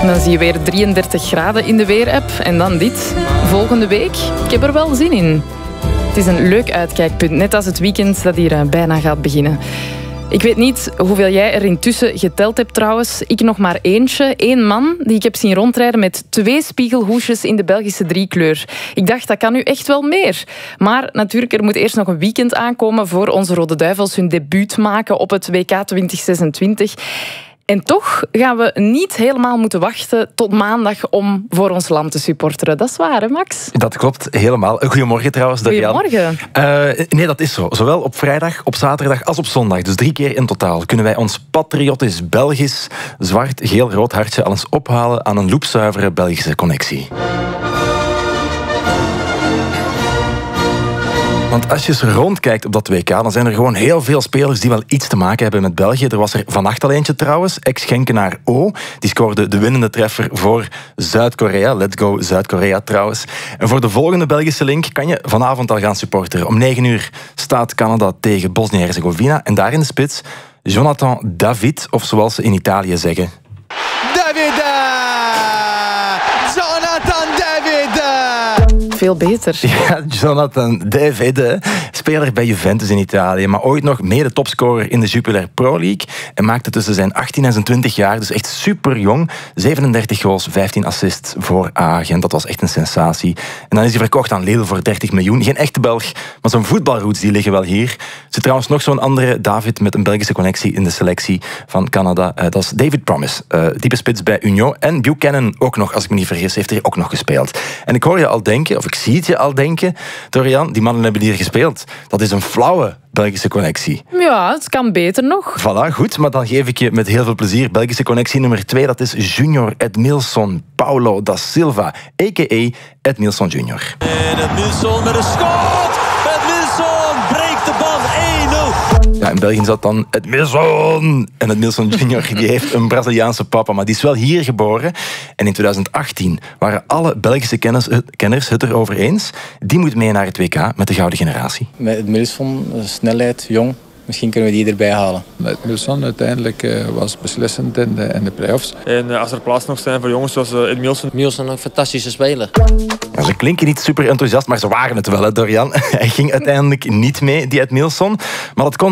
En dan zie je weer 33 graden in de weerapp. En dan dit. Volgende week. Ik heb er wel zin in. Het is een leuk uitkijkpunt. Net als het weekend dat hier bijna gaat beginnen. Ik weet niet hoeveel jij er intussen geteld hebt trouwens. Ik nog maar eentje. 1 man die ik heb zien rondrijden met 2 spiegelhoesjes in de Belgische driekleur. Ik dacht, dat kan nu echt wel meer. Maar natuurlijk, er moet eerst nog een weekend aankomen voor onze Rode Duivels hun debuut maken op het WK 2026. En toch gaan we niet helemaal moeten wachten tot maandag om voor ons land te supporteren. Dat is waar, hè Max? Dat klopt, helemaal. Goedemorgen trouwens, Dorian. Goedemorgen. Nee, dat is zo. Zowel op vrijdag, op zaterdag als op zondag. Dus 3 keer in totaal kunnen wij ons patriotisch Belgisch zwart-geel-rood hartje al eens ophalen aan een loepzuivere Belgische connectie. Want als je eens rondkijkt op dat WK, dan zijn er gewoon heel veel spelers die wel iets te maken hebben met België. Er was er vannacht al eentje trouwens, ex-Genkenaar O. Die scoorde de winnende treffer voor Zuid-Korea. Let's go Zuid-Korea trouwens. En voor de volgende Belgische link kan je vanavond al gaan supporteren. Om 9 uur staat Canada tegen Bosnië-Herzegovina. En daar in de spits Jonathan David, of zoals ze in Italië zeggen. David! Jonathan David! Veel beter. Ja, Jonathan David, speler bij Juventus in Italië, maar ooit nog mede topscorer in de Jupiler Pro League en maakte tussen zijn 18 en zijn 20 jaar, dus echt super jong, 37 goals, 15 assists voor Agent. Dat was echt een sensatie. En dan is hij verkocht aan Lille voor 30 miljoen. Geen echte Belg, maar zijn voetbalroots die liggen wel hier. Er zit trouwens nog zo'n andere David met een Belgische connectie in de selectie van Canada. Dat is David Promise, diepe spits bij Union. En Buchanan ook nog, als ik me niet vergis, heeft hij ook nog gespeeld. En ik hoor je al denken, of ik zie het je al denken, Dorian, die mannen hebben hier gespeeld. Dat is een flauwe Belgische connectie. Ja, het kan beter nog. Voilà, goed, maar dan geef ik je met heel veel plezier Belgische connectie nummer 2. Dat is Junior Edmilson Paulo da Silva, a.k.a. Edmilson Junior. En Edmilson met een schot! Edmilson breekt de bal 1-0. Ja, in België zat dan Edmilson. En Edmilson Junior die heeft een Braziliaanse papa, maar die is wel hier geboren. En in 2018 waren alle Belgische kenners het erover eens. Die moet mee naar het WK met de gouden generatie. Met Edmilson, snelheid, jong. Misschien kunnen we die erbij halen. Edmilson uiteindelijk was beslissend in de play-offs. En als er plaats nog zijn voor jongens zoals Edmilson. Edmilson, een fantastische speler. Ja, ze klinken niet super enthousiast, maar ze waren het wel, hè, Dorian. Hij ging uiteindelijk niet mee, die Edmilson. Maar dat kon